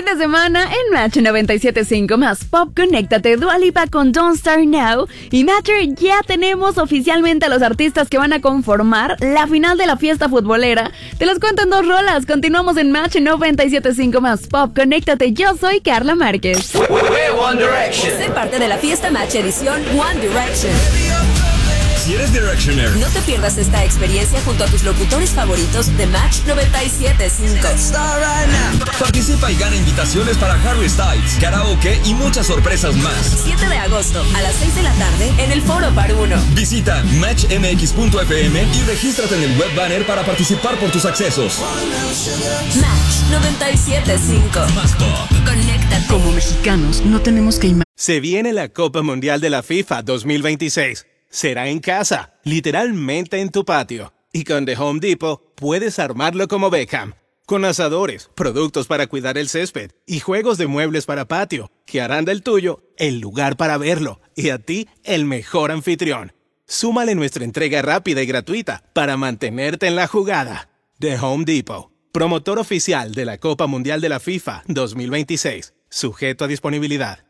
de semana en Match 97.5 más Pop, conéctate, Dua Lipa con Don't Start Now. Y Matcher, ya tenemos oficialmente a los artistas que van a conformar la final de la fiesta futbolera. Te los cuento en 2 rolas. Continuamos en Match 97.5 más Pop, conéctate. Yo soy Carla Márquez. One Direction. Sé parte de la fiesta Match edición One Direction. Si eres Directioner, No te pierdas esta experiencia junto a tus locutores favoritos de Match 97.5. participa y gana invitaciones para Harry Styles, karaoke y muchas sorpresas más. 7 de agosto a las 6 de la tarde en el Foro Par 1. Visita matchmx.fm y regístrate en el web banner para participar por tus accesos. Match 97.5. Más Pop. Conéctate. Como mexicanos, no tenemos que Se viene la Copa Mundial de la FIFA 2026. Será en casa, literalmente en tu patio. Y con The Home Depot puedes armarlo como Beckham. Con asadores, productos para cuidar el césped y juegos de muebles para patio, que harán del tuyo el lugar para verlo y a ti el mejor anfitrión. Súmale nuestra entrega rápida y gratuita para mantenerte en la jugada. The Home Depot, promotor oficial de la Copa Mundial de la FIFA 2026. Sujeto a disponibilidad.